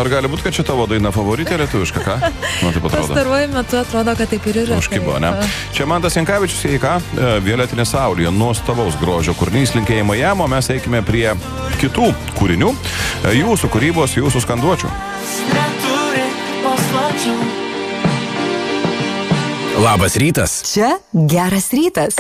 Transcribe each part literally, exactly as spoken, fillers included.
Ar gali būti, kad čia tavo daina favoritė lietuviška, ką? Man taip atrodo. Pastaruoju metu atrodo, kad taip ir yra. Užkibo, ne? Čia Mantas Jankavičius, jei ką, Violetinė saulė, nuostabaus grožio kūrinys, linkėjimai jam, o mes eikime prie kitų kūrinių, jūsų kūrybos, jūsų skanduočių. Labas rytas. Čia geras rytas.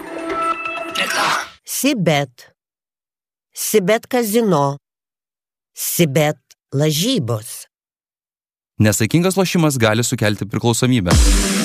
Sibet. Sibet kazino. Sibet lažybos. Nesaikingas lošimas gali sukelti priklausomybę.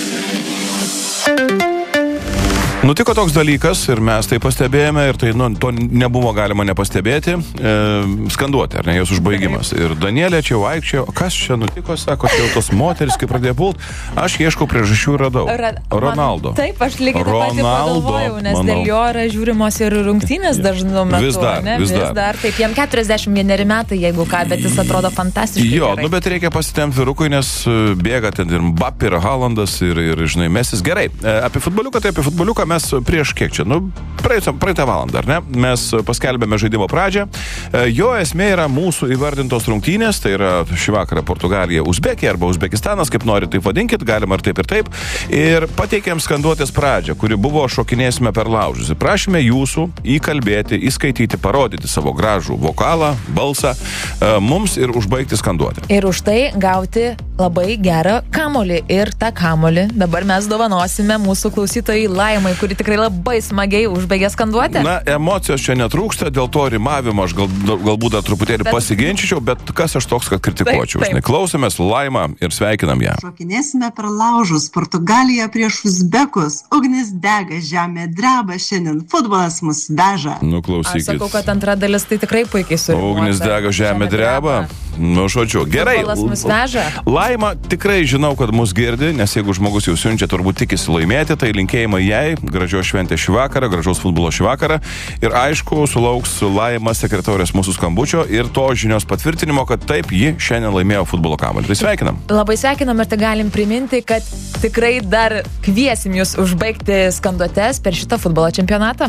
Nutiko toks dalykas ir mes tai pastebėjome ir tai nu, to nebuvo galima nepastebėti. E, skanduoti, ar ne, jos užbaigimas. Ir Danielė čia jau aikčiojo, kas čia nutiko, sako, čia jau tos moteris, kaip pradėjo pult. Aš ieškau priežasčių ir radau. Ra Ronaldo. Man, taip, aš lygiai taip pat pagalvojau, nes manau. Dėl jo yra žiūrimos ir rungtynės dažnu metu. Vis dar, ne? vis vis dar. dar. Taip, jam keturiasdešimt vieneri metai, jeigu ką, bet jis atrodo fantastiškai. Jo, gerai. nu bet reikia pasitemti vyrukui, nes bėga ten ir Mbappé, ir Haalandas, ir, ir žinai, Mesis. Gerai, apie futboliuką, tai apie futboliuką mes prieš kiek čia, nu, praeitą, praeitą valandą, ar ne? Mes paskelbėme žaidimo pradžią. Jo esmė yra mūsų įvardintos rungtynės, tai yra šį vakarą Portugalija, Uzbekija arba Uzbekistanas, kaip nori, taip vadinkit, galima ir taip ir taip. Ir pateikėm skanduotės pradžią, kuri buvo šokinėsime per laužus. Prašome jūsų įkalbėti, įskaityti, parodyti savo gražų vokalą, balsą, mums ir užbaigti skanduotę. Ir už tai gauti labai gerą kamolį. Ir tą kamolį dabar mes dovanosime mūsų klausytojai Laimai, kuri tikrai labai smagiai užbaigė skanduotę. Na, emocijos čia netrūksta, dėl to rimavimo aš gal, galbūt dar truputėlį bet... pasiginčičiau, bet kas aš toks, kad kritikuočiau. Žinai, klausomės Laimą ir sveikinam ją. Šokinėsime per laužus, Portugalija prieš Uzbekus, ugnis dega, žemė dreba, šiandien futbolas mus veža. Nu, klausykit. Aš sakau, kad antra dalis tai tikrai puikiai surimuota. Ugnis dega, žemė dreba. Nu, žodžiu, gerai. Futbolas mus veža. Laima, tikrai žinau, kad mus girdi, nes jeigu žmogus jau siunčia, turbūt tikisi laimėti, tai linkėjimai jai, gražios šventės šį vakarą, gražaus futbolo šį vakarą. Ir aišku, sulauks Laima sekretorės mūsų skambučio ir to žinios patvirtinimo, kad taip, ji šiandien laimėjo futbolo kamuolį. Tai sveikinam. Labai sveikinam ir tai galim priminti, kad tikrai dar kviesim jūs užbaigti skanduotes per šitą futbolo čempionatą.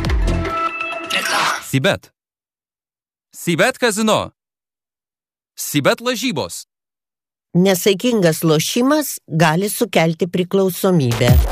Sibet. Sibet kazino. Sibet lažybos. Nesaikingas lošimas gali sukelti priklausomybę.